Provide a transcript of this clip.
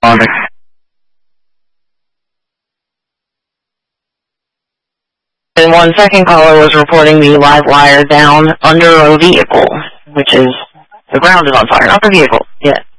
on it. And one second caller was reporting the live wire down under a vehicle, which is, the ground is on fire, not the vehicle yet.